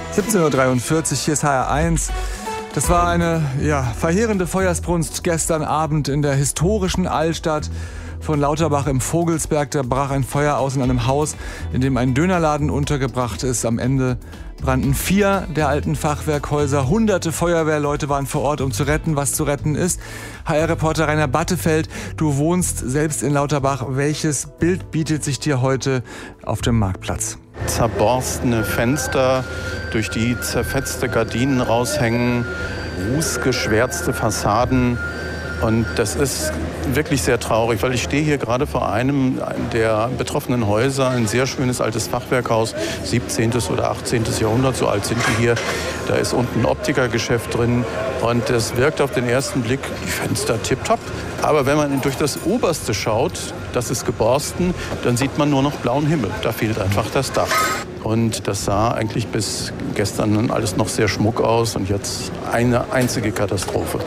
17:43 Uhr, hier ist HR1. Das war eine verheerende Feuersbrunst gestern Abend in der historischen Altstadt von Lauterbach im Vogelsberg. Da brach ein Feuer aus in einem Haus, in dem ein Dönerladen untergebracht ist. Am Ende brannten 4 der alten Fachwerkhäuser. Hunderte Feuerwehrleute waren vor Ort, um zu retten, was zu retten ist. HR-Reporter Rainer Battefeld, du wohnst selbst in Lauterbach. Welches Bild bietet sich dir heute auf dem Marktplatz? Zerborstene Fenster, durch die zerfetzte Gardinen raushängen, rußgeschwärzte Fassaden. Und das ist wirklich sehr traurig, weil ich stehe hier gerade vor einem der betroffenen Häuser, ein sehr schönes altes Fachwerkhaus, 17. oder 18. Jahrhundert, so alt sind die hier. Da ist unten ein Optikergeschäft drin und es wirkt auf den ersten Blick, die Fenster tipptopp. Aber wenn man durch das Oberste schaut, das ist geborsten, dann sieht man nur noch blauen Himmel. Da fehlt einfach das Dach. Und das sah eigentlich bis gestern alles noch sehr schmuck aus und jetzt eine einzige Katastrophe.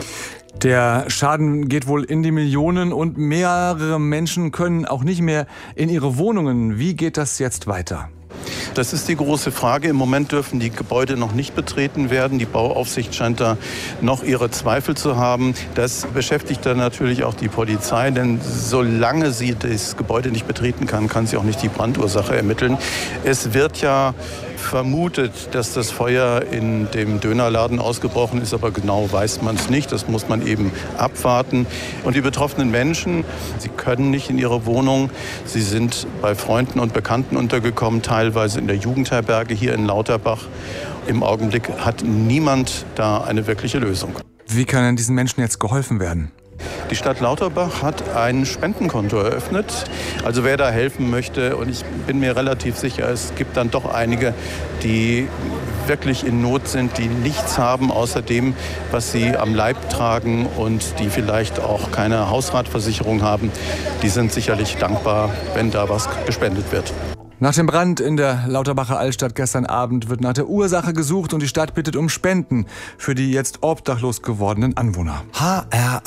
Der Schaden geht wohl in die Millionen und mehrere Menschen können auch nicht mehr in ihre Wohnungen. Wie geht das jetzt weiter? Das ist die große Frage. Im Moment dürfen die Gebäude noch nicht betreten werden. Die Bauaufsicht scheint da noch ihre Zweifel zu haben. Das beschäftigt dann natürlich auch die Polizei, denn solange sie das Gebäude nicht betreten kann, kann sie auch nicht die Brandursache ermitteln. Es wird ja vermutet, dass das Feuer in dem Dönerladen ausgebrochen ist, aber genau weiß man es nicht. Das muss man eben abwarten. Und die betroffenen Menschen, sie können nicht in ihre Wohnung. Sie sind bei Freunden und Bekannten untergekommen, teilweise in der Jugendherberge hier in Lauterbach. Im Augenblick hat niemand da eine wirkliche Lösung. Wie kann denn diesen Menschen jetzt geholfen werden? Die Stadt Lauterbach hat ein Spendenkonto eröffnet. Also wer da helfen möchte, und ich bin mir relativ sicher, es gibt dann doch einige, die wirklich in Not sind, die nichts haben außer dem, was sie am Leib tragen und die vielleicht auch keine Hausratversicherung haben. Die sind sicherlich dankbar, wenn da was gespendet wird. Nach dem Brand in der Lauterbacher Altstadt gestern Abend wird nach der Ursache gesucht und die Stadt bittet um Spenden für die jetzt obdachlos gewordenen Anwohner. HR